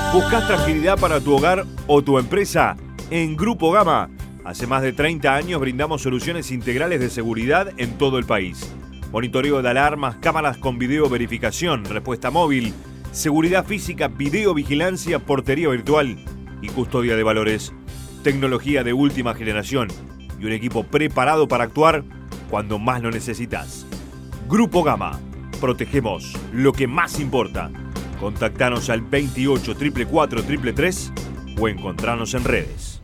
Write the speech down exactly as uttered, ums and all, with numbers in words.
¿Buscas tranquilidad para tu hogar o tu empresa? En Grupo Gama, hace más de treinta años brindamos soluciones integrales de seguridad en todo el país. Monitoreo de alarmas, cámaras con video verificación, respuesta móvil, seguridad física, videovigilancia, portería virtual y custodia de valores. Tecnología de última generación y un equipo preparado para actuar cuando más lo necesitas. Grupo Gama, protegemos lo que más importa. Contactanos al veintiocho, cuatrocientos cuarenta y tres tres tres o encontranos en redes.